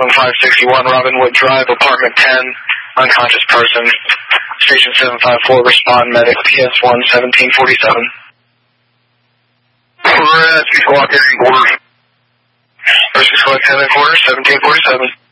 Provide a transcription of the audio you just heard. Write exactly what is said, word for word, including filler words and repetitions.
seven five six one, Robinwood Drive, apartment ten, unconscious person. Station seven five four, respond medic, P S one, seventeen forty-seven. We're at six o'clock, area quarters. Six o'clock, ten and quarters, seventeen forty-seven.